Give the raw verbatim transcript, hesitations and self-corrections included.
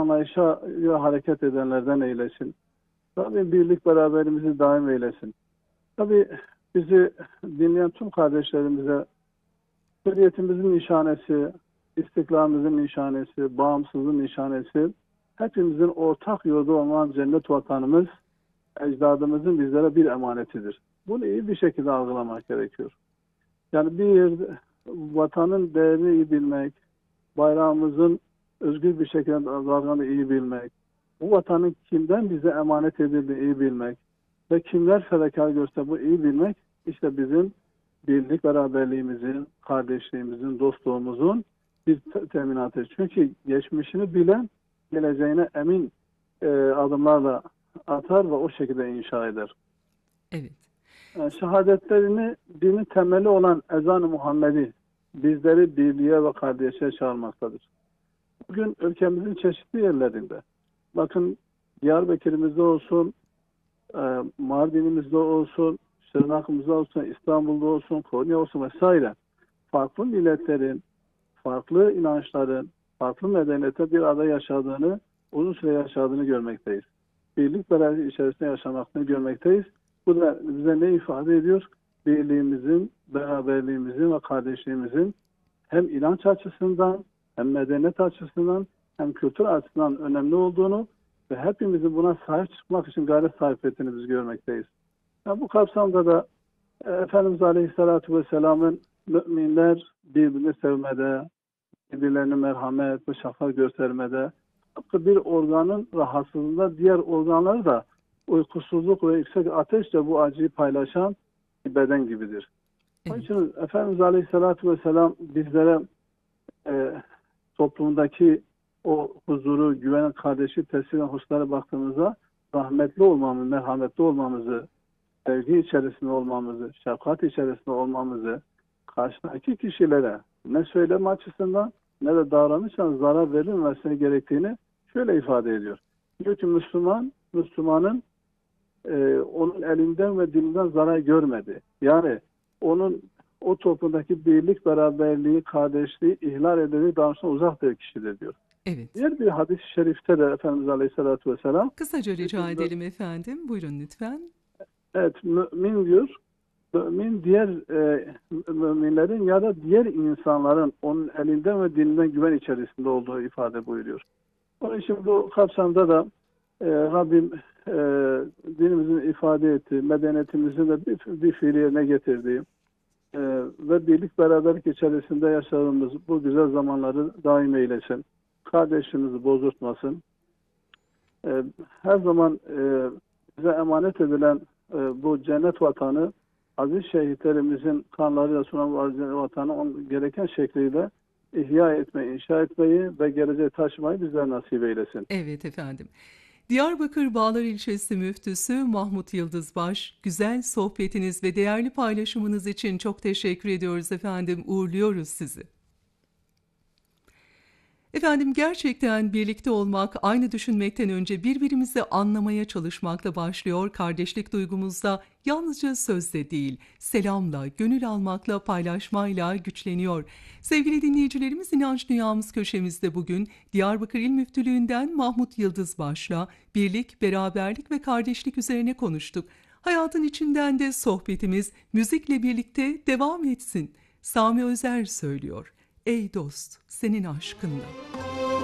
anlayışa hareket edenlerden eylesin. Rabbim birlik beraberimizi daim eylesin. Tabii bizi dinleyen tüm kardeşlerimize hürriyetimizin nişanesi, istiklalımızın nişanesi, bağımsızlığın nişanesi, hepimizin ortak yurdu olan cennet vatanımız, ecdadımızın bizlere bir emanetidir. Bunu iyi bir şekilde algılamak gerekiyor. Yani bir yerde vatanın değerini iyi bilmek, bayrağımızın özgür bir şekilde dalgalandığını iyi bilmek, bu vatanın kimden bize emanet edildiğini iyi bilmek ve kimler fedakar görse bu iyi bilmek, işte bizim birlik beraberliğimizin, kardeşliğimizin, dostluğumuzun bir teminatı. Çünkü geçmişini bilen geleceğine emin e, adımlarla atar ve o şekilde inşa eder. Evet. Yani şehadetlerini dinin temeli olan ezan-ı Muhammedi bizleri birliğe ve kardeşliğe çağırmaktadır. Bugün ülkemizin çeşitli yerlerinde, bakın Diyarbakır'ımızda olsun, e, Mardin'imizde olsun, Şırnak'ımızda olsun, İstanbul'da olsun, Konya olsun vesaire, farklı milletlerin, farklı inançların, farklı medeniyete bir arada yaşadığını, uzun süre yaşadığını görmekteyiz. Birlik beraberlik içerisinde yaşamakını görmekteyiz. Bu da bize ne ifade ediyor? Birliğimizin, beraberliğimizin ve kardeşliğimizin hem inanç açısından, hem medeniyet açısından, hem kültür açısından önemli olduğunu ve hepimizin buna sahip çıkmak için gayret sarf ettiğini biz görmekteyiz. Yani bu kapsamda da e, Efendimiz Aleyhisselatü Vesselam'ın müminler birbirini sevmede, birbirlerine merhamet ve şefkat göstermede, tıpkı bir organın rahatsızlığında diğer organları da uykusuzluk ve yüksek ateşle bu acıyı paylaşan bir beden gibidir. Onun Evet. için Efendimiz Aleyhisselatü Vesselam bizlere e, toplumdaki o huzuru, güven, kardeşi tesir eden hususlara baktığımızda rahmetli olmamızı, merhametli olmamızı, sevgi içerisinde olmamızı, şefkat içerisinde olmamızı, karşıdaki kişilere ne söyleme açısından ne de davranışla zarar verilmemesi gerektiğini şöyle ifade ediyor. Diyor ki Müslüman, Müslümanın e, onun elinden ve dilinden zarar görmedi. Yani onun o toplumdaki birlik, beraberliği, kardeşliği ihlal ederek davranıştan uzak bir kişidir diyor. Evet. Diğer bir hadis-i şerifte de Efendimiz Aleyhisselatü Vesselam, Kısaca rica edelim efendim. Buyurun lütfen. evet, mümin diyor, mümin diğer e, müminlerin ya da diğer insanların onun elinden ve dilinden güven içerisinde olduğu ifade buyuruyor. Onun için bu kapsamda da e, Rabbim e, dinimizin ifade ettiği, medeniyetimizin de bir, bir fiili yerine getirdiği e, ve birlik beraberlik içerisinde yaşadığımız bu güzel zamanları daim eylesin. Kardeşliğimizi bozurtmasın. E, her zaman e, bize emanet edilen e, bu cennet vatanı, aziz şehitlerimizin kanlarıyla sunan bu aziz vatanı onun gereken şekliyle ihya etmeyi, inşa etmeyi ve geleceğe taşımayı bizlere nasip eylesin. Evet efendim. Diyarbakır Bağlar İlçesi Müftüsü Mahmut Yıldızbaş, güzel sohbetiniz ve değerli paylaşımınız için çok teşekkür ediyoruz efendim. Uğurluyoruz sizi. Efendim gerçekten birlikte olmak, aynı düşünmekten önce birbirimizi anlamaya çalışmakla başlıyor. Kardeşlik duygumuzda yalnızca sözle değil, selamla, gönül almakla, paylaşmayla güçleniyor. Sevgili dinleyicilerimiz, İnanç Dünyamız köşemizde bugün Diyarbakır İl Müftülüğü'nden Mahmut Yıldızbaş'la birlik, beraberlik ve kardeşlik üzerine konuştuk. Hayatın içinden de sohbetimiz müzikle birlikte devam etsin. Sami Özer söylüyor. Ey dost, senin aşkınla.